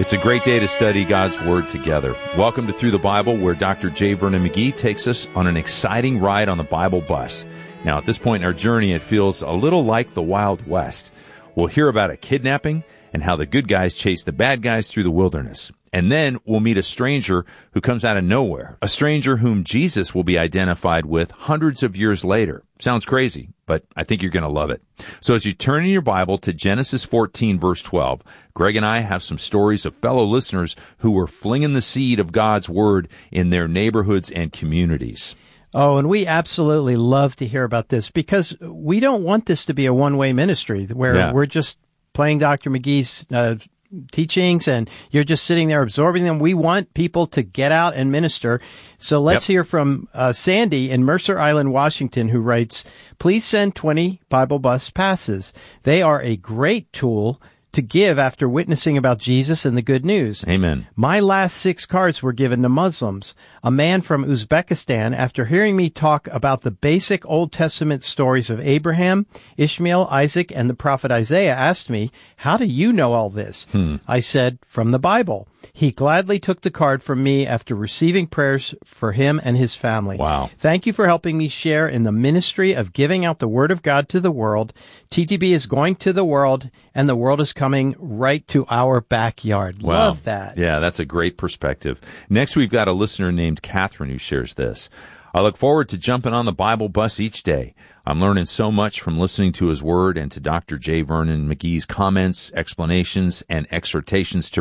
It's a great day to study God's Word together. Welcome to Through the Bible, where Dr. J. Vernon McGee takes us on an exciting ride on the Bible bus. Now, at this point in our journey, it feels a little like the Wild West. We'll hear about a kidnapping and how the good guys chase the bad guys through the wilderness. And then we'll meet a stranger who comes out of nowhere, a stranger whom Jesus will be identified with hundreds of years later. Sounds crazy, but I think you're going to love it. So as you turn in your Bible to Genesis 14, verse 12, Greg and I have some stories of fellow listeners who were flinging the seed of God's Word in their neighborhoods and communities. Oh, and we absolutely love to hear about this because we don't want this to be a one-way ministry where we're just playing Dr. McGee's teachings and you're just sitting there absorbing them. We want people to get out and minister. So let's hear from Sandy in Mercer Island, Washington, who writes, "Please send 20 Bible bus passes. They are a great tool to give after witnessing about Jesus and the good news. Amen. My last 6 cards were given to Muslims. A man from Uzbekistan, after hearing me talk about the basic Old Testament stories of Abraham, Ishmael, Isaac, and the prophet Isaiah, asked me, 'How do you know all this?' I said, 'From the Bible.' He gladly took the card from me after receiving prayers for him and his family. Wow. Thank you for helping me share in the ministry of giving out the Word of God to the world. TTB is going to the world, and the world is coming right to our backyard." Wow. Love that. Yeah, that's a great perspective. Next, we've got a listener named Catherine who shares this. "I look forward to jumping on the Bible bus each day. I'm learning so much from listening to his Word and to Dr. J. Vernon McGee's comments, explanations, and exhortations to